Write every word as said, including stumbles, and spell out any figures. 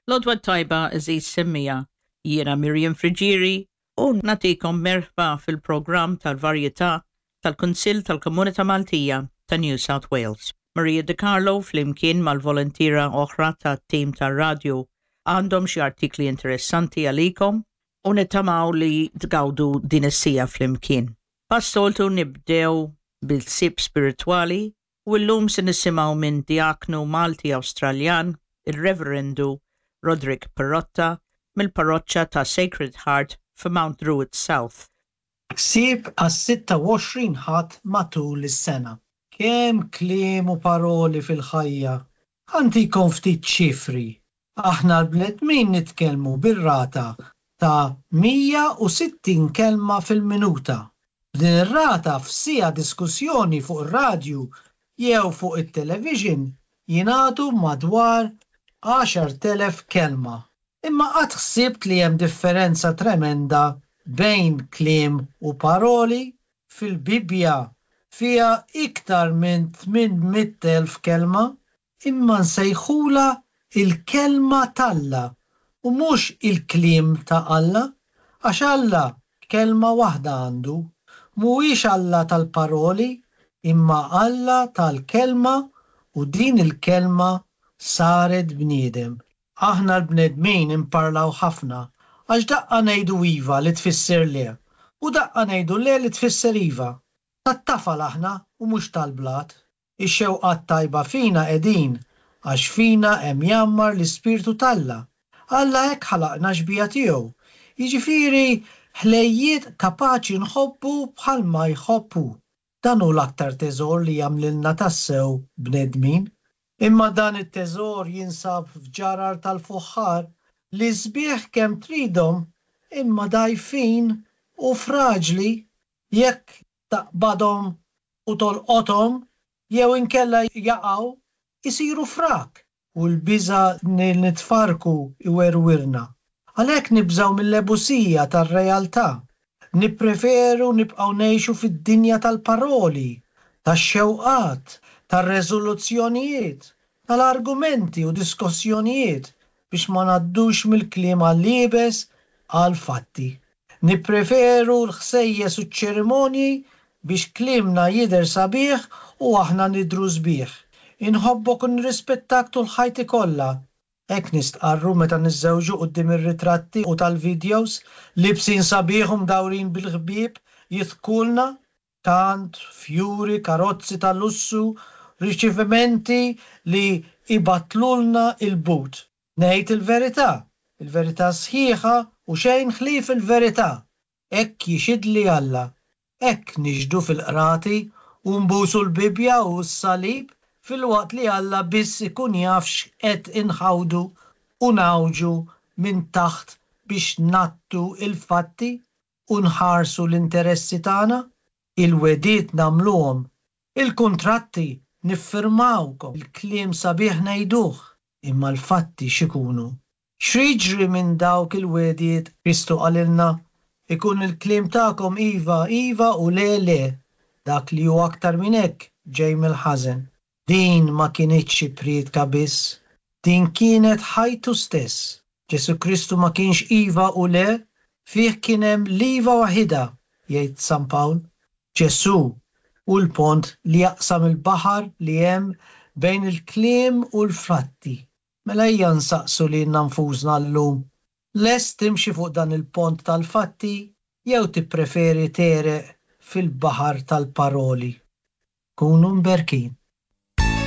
Lodwa tajba Aziz Semmija, jiena Miriam Frigieri u natikom merħba fil-programm tal-varjetà tal-Kunsill tal-Komunità Maltija ta' New South Wales. Maria De Carlo flimkien mal-volontira oħra tat-tim tar-radju għandhom xi artikli interessanti għalikom u nittamaw li tgawdu din is-sija flimkien. Passoltu nibdew bil-sib spiritwali u llum se nisimgħu minn diaknu Malti Awstraljan, il-Reverendu Roderick Perotta mill-parroċċa ta' Sacred Heart fi Mount Druitt South. Ksib għas-sitta u għoxrin ħadd matul is-sena. Kemm kliem u paroli fil-ħajja. Ħantikom ftit ċifri. Aħna l-bnedmin nitkellmu bir-rata ta' mija u sittin kelma fil-minuta. B'din ir-rata f'sija diskussjoni fuq ir-radju jew fuq it-television jingħatu madwar għaxar elef kelma. Imma qatt ħsibt li hemm differenza tremenda bejn kliem u paroli fil-Bibja fiha iktar minn tminmiyet elf kelma imma nsejħula il-kelma t'Alla u mhux il-kliem ta' Alla għax Alla kelma waħda għandu mhuwiex Alla tal-paroli imma Alla tal-kelma u din il-kelma saret bniedem. Aħna l-bnedmin imparlaw ħafna għax daqqa ngħidu iva li tfisser le u daqqa ngħidu le li tfisser iva. Tat-tafal aħna u mhux tal-blat. Ix-xewqat tajba fina qegħdin għax fina hemm jammar l-Ispirtu t'Alla. Alla hekk ħalaqna xbija tiegħu. Jiġifieri ħlejjiet kapaċi nħobbu bħalma jħobbu. Dan hu l-aktar teżor li jagħmlilna tassew bnedmin. Imma dan it-teżor jinsab f'ġarar tal-fuħħar li sbieħ kemm tridhom imma dgħajfin u fraġli jekk taqbadhom u tolqothom jew inkella jaqgħu isiru frak u l-biża' nitfarku iwerwirna. Għalhekk nibżgħu mill-lebusija tar-realtà. Nippreferu nibqgħu ngħixu fid-dinja tal-paroli, tax-xewqat, tar-reżoluzzjonijiet, tal-argumenti u diskussjonijiet biex ma ngħaddux mill-kliem għall-liebes għall-fatti. Nippreferu l-ħsejjes u ċ-ċerimonji biex kliemna jidher sabiħ u aħna nidhru sbieħ. Inħobbok u nirrispettak tul ħajti kollha. Hekk nistqarru meta niżżewġu quddiem ir-ritratti u tal-videos libsin sabiħ u mdawrin bil-ħbieb jidħkulna tant, fjuri, karozzi tal-lussu, riċivimenti li ibatlulna il-but. Ngħid il-verità, il-verità sħiħa u xejn ħlief il-verità. Hekk jixidli Alla, hekk niġdu fil-qrati u nbusu l-Bibja u s-salib fil-waqt li Alla biss ikun jaf x'qed inħawdu u nawġu minn taħt biex nattu il-fatti u nħarsu l-interessi tagħna. Il-wediet nagħmluhom, il-kuntratti niffirmawkom, il-kliem sabiħ ngħiduh, imma l-fatti x'ikunu. X'jiġri minn dawk il-wediet Kristu qalilna ikun il-kliem tagħkom iva, iva u le le, dak li hu aktar minn hekk ġej mill-ħażen. Din ma kienitx priedka biss, din kienet ħajtu stess. Ġesu Kristu ma kienx iva u le, fih kien hemm l-iva waħida, jgħid San Pawl. Ġesu u l-pont li jaqsam il-baħar li hemm bejn il-kliem u l-fatti. Mela ejja nsaqsu lilna nfusna llum, lest timxi fuq dan il-pont tal-fatti jew tippreferi tereq fil-baħar tal-paroli. Kunu mberkin.